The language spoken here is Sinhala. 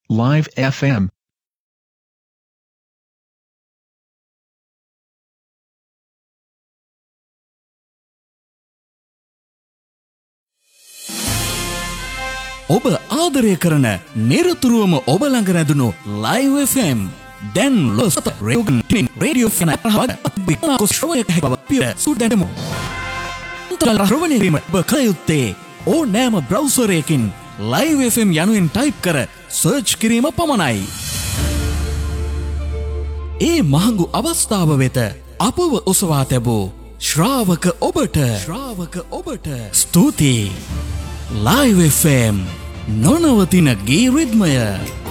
Live FM. ඔබ ආදරය කරන නිරතුරුවම ඔබ ළඟ රැඳුණු Live FM දැන් ලොස්ත රේඩියෝ ෆැන ශ්‍රවණය බව පිර සුදැනමු. ශ්‍රවණය කිරීම ඔබ කළ යුත්තේ ඕනෑම බ්‍රවුසරයකින් Live FM යනුවෙන් ටයිප් කර සර්ච් කිරීම පමණයි. ඒ මහඟු අවස්ථාව වෙත අපව ඔසවා තැබූ ශ්‍රාවක ඔබට ස්තුතියි. Live FM නොනවතින ගී රිද්මය.